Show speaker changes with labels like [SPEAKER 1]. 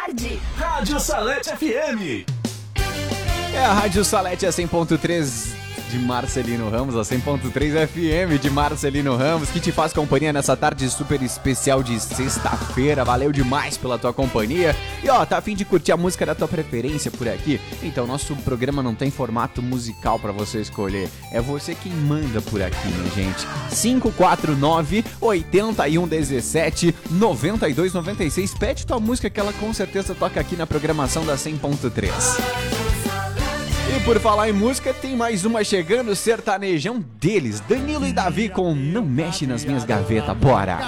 [SPEAKER 1] tarde.
[SPEAKER 2] Rádio Salete FM.
[SPEAKER 3] É a Rádio Salete, a 100.3 de Marcelino Ramos, a 100.3 FM de Marcelino Ramos, que te faz companhia nessa tarde super especial de sexta-feira. Valeu demais pela tua companhia. E ó, tá a fim de curtir a música da tua preferência por aqui? Então, nosso programa não tem formato musical pra você escolher. É você quem manda por aqui, minha gente. 549-8117-9296. Pede tua música que ela com certeza toca aqui na programação da 100.3. E por falar em música, tem mais uma chegando, sertanejão deles, Danilo e Davi com Não Mexe Nas Minhas Gavetas, bora!